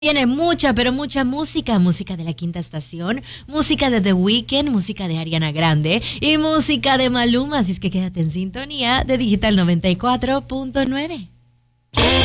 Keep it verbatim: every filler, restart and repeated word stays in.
Tiene mucha, pero mucha música, música de la Quinta Estación, música de The Weeknd, música de Ariana Grande y música de Maluma, así es que quédate en sintonía de Digital noventa y cuatro punto nueve.